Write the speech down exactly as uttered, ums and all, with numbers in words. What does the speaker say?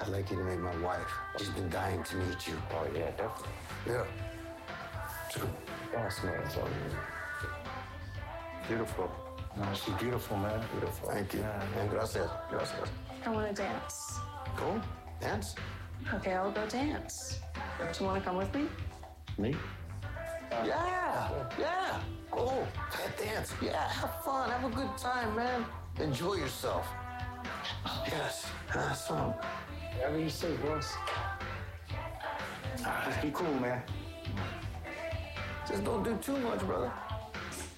I'd like you to meet my wife. She's been dying to meet you. Oh, yeah, definitely. Yeah. True. Yes, man. So, beautiful. No, she's beautiful, man. Beautiful. Thank you. Yeah. And gracias. Gracias. I want to dance. Cool. Dance. Okay, I'll go dance. Do you want to come with me? Me? Yeah. Yeah. Oh, that dance. Yeah, have fun. Have a good time, man. Enjoy yourself. Yes. Awesome. Whatever you say, boss. Just be cool, man. Just don't do too much, brother.